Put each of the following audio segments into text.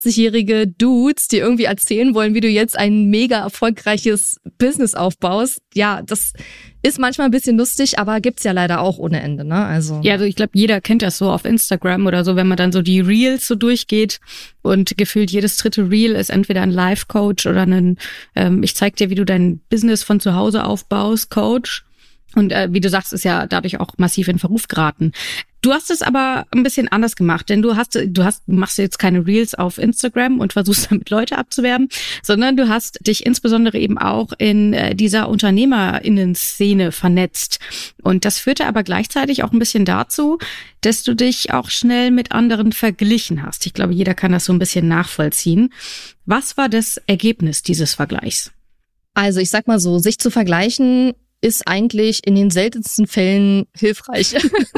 60-jährige Dudes, die irgendwie erzählen wollen, wie du jetzt ein mega erfolgreiches Business aufbaust. Ja, das ist manchmal ein bisschen lustig, aber gibt's ja leider auch ohne Ende, ne? Also ich glaube, jeder kennt das so auf Instagram oder so, wenn man dann so die Reels so durchgeht und gefühlt jedes dritte Reel ist entweder ein Life-Coach oder ein ich zeig dir, wie du dein Business von zu Hause aufbaust, Coach. Und wie du sagst, ist ja dadurch auch massiv in Verruf geraten. Du hast es aber ein bisschen anders gemacht, denn du machst jetzt keine Reels auf Instagram und versuchst damit Leute abzuwerben, sondern du hast dich insbesondere eben auch in dieser UnternehmerInnen-Szene vernetzt. Und das führte aber gleichzeitig auch ein bisschen dazu, dass du dich auch schnell mit anderen verglichen hast. Ich glaube, jeder kann das so ein bisschen nachvollziehen. Was war das Ergebnis dieses Vergleichs? Also ich sag mal so, sich zu vergleichen ist eigentlich in den seltensten Fällen hilfreich.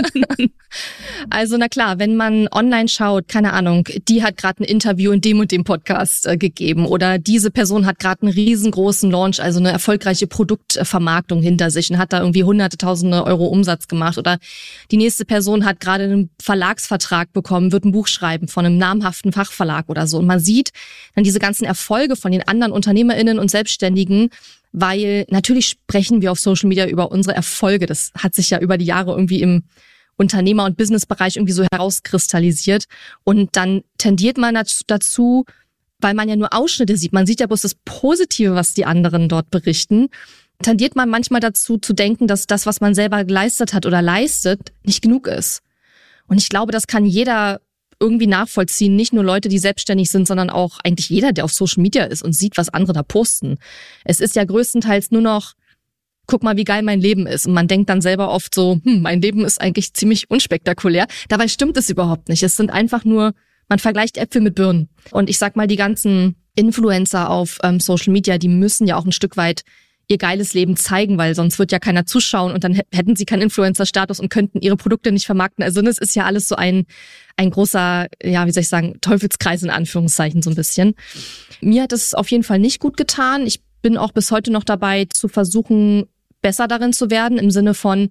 Also na klar, wenn man online schaut, keine Ahnung, die hat gerade ein Interview in dem und dem Podcast gegeben oder diese Person hat gerade einen riesengroßen Launch, also eine erfolgreiche Produktvermarktung hinter sich und hat da irgendwie hunderte, tausende Euro Umsatz gemacht oder die nächste Person hat gerade einen Verlagsvertrag bekommen, wird ein Buch schreiben von einem namhaften Fachverlag oder so und man sieht dann diese ganzen Erfolge von den anderen UnternehmerInnen und Selbstständigen, weil natürlich sprechen wir auf Social Media über unsere Erfolge. Das hat sich ja über die Jahre irgendwie im Unternehmer- und Businessbereich irgendwie so herauskristallisiert. Und dann tendiert man dazu, weil man ja nur Ausschnitte sieht, man sieht ja bloß das Positive, was die anderen dort berichten, tendiert man manchmal dazu zu denken, dass das, was man selber geleistet hat oder leistet, nicht genug ist. Und ich glaube, das kann jeder irgendwie nachvollziehen, nicht nur Leute, die selbstständig sind, sondern auch eigentlich jeder, der auf Social Media ist und sieht, was andere da posten. Es ist ja größtenteils nur noch, guck mal, wie geil mein Leben ist. Und man denkt dann selber oft so, mein Leben ist eigentlich ziemlich unspektakulär. Dabei stimmt es überhaupt nicht. Es sind einfach nur, man vergleicht Äpfel mit Birnen. Und ich sag mal, die ganzen Influencer auf Social Media, die müssen ja auch ein Stück weit ihr geiles Leben zeigen, weil sonst wird ja keiner zuschauen und dann hätten sie keinen Influencer-Status und könnten ihre Produkte nicht vermarkten. Also das ist ja alles so ein großer, ja, wie soll ich sagen, Teufelskreis in Anführungszeichen so ein bisschen. Mir hat es auf jeden Fall nicht gut getan. Ich bin auch bis heute noch dabei zu versuchen, besser darin zu werden, im Sinne von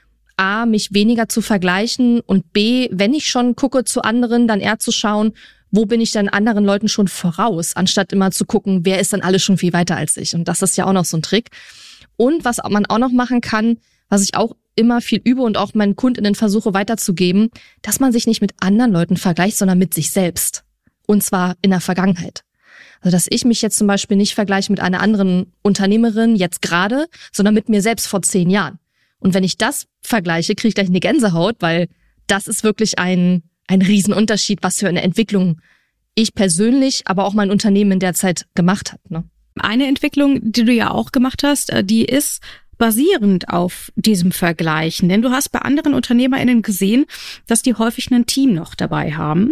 A, mich weniger zu vergleichen und B, wenn ich schon gucke zu anderen, dann eher zu schauen, wo bin ich dann anderen Leuten schon voraus, anstatt immer zu gucken, wer ist dann alles schon viel weiter als ich. Und das ist ja auch noch so ein Trick. Und was man auch noch machen kann, was ich auch immer viel übe und auch meinen KundInnen versuche weiterzugeben, dass man sich nicht mit anderen Leuten vergleicht, sondern mit sich selbst. Und zwar in der Vergangenheit. Also dass ich mich jetzt zum Beispiel nicht vergleiche mit einer anderen Unternehmerin jetzt gerade, sondern mit mir selbst vor 10 Jahren. Und wenn ich das vergleiche, kriege ich gleich eine Gänsehaut, weil das ist wirklich ein Riesenunterschied, was für eine Entwicklung ich persönlich, aber auch mein Unternehmen in der Zeit gemacht hat. Ne? Eine Entwicklung, die du ja auch gemacht hast, die ist basierend auf diesem Vergleichen. Denn du hast bei anderen UnternehmerInnen gesehen, dass die häufig ein Team noch dabei haben.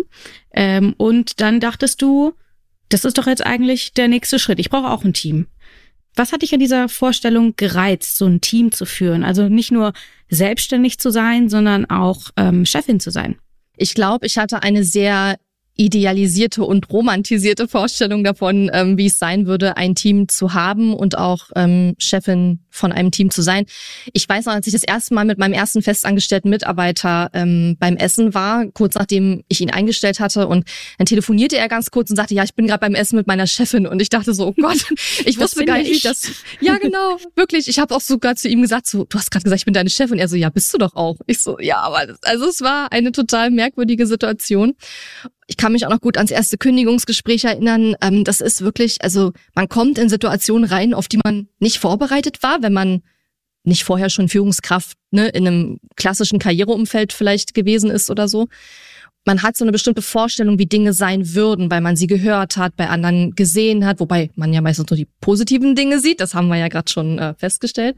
Und dann dachtest du, das ist doch jetzt eigentlich der nächste Schritt. Ich brauche auch ein Team. Was hat dich an dieser Vorstellung gereizt, so ein Team zu führen? Also nicht nur selbstständig zu sein, sondern auch Chefin zu sein. Ich glaube, ich hatte eine sehr idealisierte und romantisierte Vorstellung davon, wie es sein würde, ein Team zu haben und auch Chefin von einem Team zu sein. Ich weiß noch, als ich das erste Mal mit meinem ersten festangestellten Mitarbeiter beim Essen war, kurz nachdem ich ihn eingestellt hatte, und dann telefonierte er ganz kurz und sagte, ja, ich bin gerade beim Essen mit meiner Chefin, und ich dachte so, oh Gott, ich wusste gar nicht, wie das... Ja, genau, wirklich. Ich habe auch sogar zu ihm gesagt, so, du hast gerade gesagt, ich bin deine Chefin. Und er so, ja, bist du doch auch. Ich so, ja, aber es war eine total merkwürdige Situation. Ich kann mich auch noch gut ans erste Kündigungsgespräch erinnern. Das ist wirklich, also man kommt in Situationen rein, auf die man nicht vorbereitet war, wenn man nicht vorher schon Führungskraft in einem klassischen Karriereumfeld vielleicht gewesen ist oder so. Man hat so eine bestimmte Vorstellung, wie Dinge sein würden, weil man sie gehört hat, bei anderen gesehen hat, wobei man ja meistens nur die positiven Dinge sieht. Das haben wir ja gerade schon festgestellt.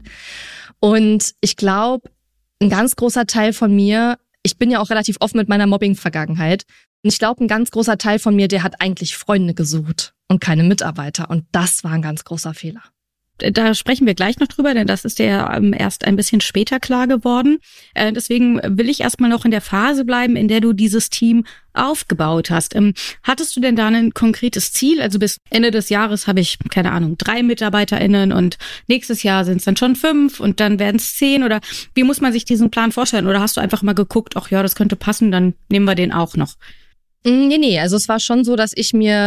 Und ich glaube, ein ganz großer Teil von mir, ich bin ja auch relativ offen mit meiner Mobbing-Vergangenheit, und ich glaube, ein ganz großer Teil von mir, der hat eigentlich Freunde gesucht und keine Mitarbeiter. Und das war ein ganz großer Fehler. Da sprechen wir gleich noch drüber, denn das ist ja erst ein bisschen später klar geworden. Deswegen will ich erstmal noch in der Phase bleiben, in der du dieses Team aufgebaut hast. Hattest du denn da ein konkretes Ziel? Also bis Ende des Jahres habe ich, keine Ahnung, 3 MitarbeiterInnen und nächstes Jahr sind es dann schon 5 und dann werden es 10, oder wie muss man sich diesen Plan vorstellen? Oder hast du einfach mal geguckt, ach ja, das könnte passen, dann nehmen wir den auch noch? Nee, also es war schon so, dass ich mir